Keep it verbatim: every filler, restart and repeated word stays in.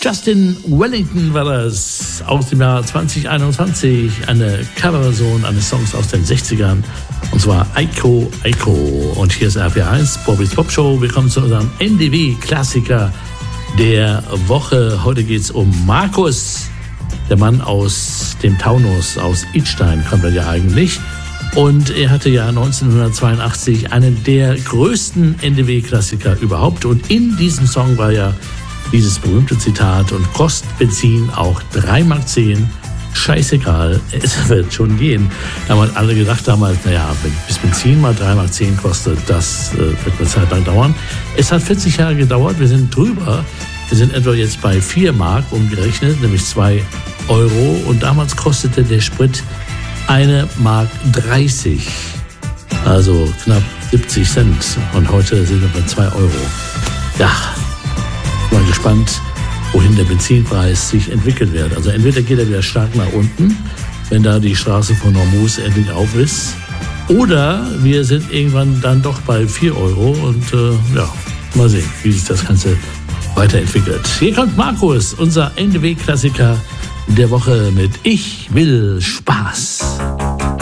Justin Wellington war das aus dem Jahr zwanzig einundzwanzig, eine Coverversion eines Songs aus den sechzigern, und zwar Eiko Eiko. Und hier ist R P eins, Bobby's Pop Show. Wir kommen zu unserem N D W-Klassiker der Woche. Heute geht es um Markus, der Mann aus dem Taunus, aus Idstein kommt er ja eigentlich. Und er hatte ja neunzehnhundertzweiundachtzig einen der größten N D W-Klassiker überhaupt. Und in diesem Song war ja dieses berühmte Zitat: und kostet Benzin auch drei Mark zehn. Scheißegal, es wird schon gehen. Da haben alle gedacht damals, naja, bis Benzin mal drei Mark zehn kostet, das äh, wird eine Zeit lang dauern. Es hat vierzig Jahre gedauert, wir sind drüber. Wir sind etwa jetzt bei vier Mark umgerechnet, nämlich zwei Euro. Und damals kostete der Sprit eine Mark dreißig, also knapp siebzig Cent. Und heute sind wir bei zwei Euro. Ja, mal gespannt, wohin der Benzinpreis sich entwickeln wird. Also entweder geht er wieder stark nach unten, wenn da die Straße von Hormuz endlich auf ist, oder wir sind irgendwann dann doch bei vier Euro und äh, ja, mal sehen, wie sich das Ganze weiterentwickelt. Hier kommt Markus, unser N D W-Klassiker der Woche mit Ich will Spaß.